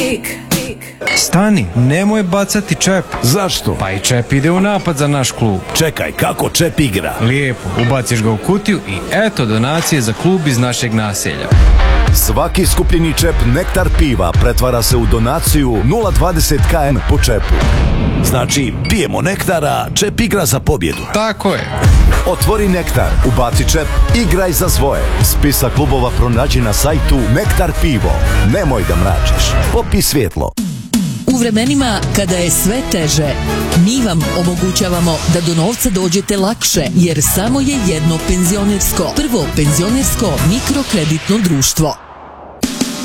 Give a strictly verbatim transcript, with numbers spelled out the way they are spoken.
Stani, nemoj bacati čep. Zašto? Pa i čep ide u napad za naš klub. Čekaj, kako čep igra? Lijepo, ubaciš ga u kutiju i eto donacije za klub iz našeg naselja. Svaki skupljeni čep Nektar piva pretvara se u donaciju nula zarez dvadeset kilograma po čepu. Znači, pijemo Nektara, čep igra za pobjedu. Tako je. Otvori Nektar, ubaci čep, igraj za svoje. Spisak klubova pronađi na sajtu Nektar pivo. Nemoj da mračiš, popij svjetlo. U vremenima kada je sve teže, mi vam omogućavamo da do novca dođete lakše, jer samo je jedno penzionersko, prvo penzionersko mikrokreditno društvo.